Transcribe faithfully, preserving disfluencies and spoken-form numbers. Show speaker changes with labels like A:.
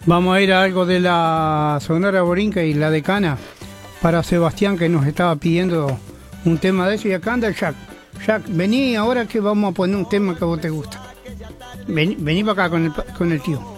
A: Vamos a ir a algo de la Sonora Borinca y la Decana para Sebastián, que nos estaba pidiendo un tema de eso. Y acá anda Jack. Jack, vení ahora que vamos a poner un tema que a vos te gusta. Vení, vení para acá con el, con el tío.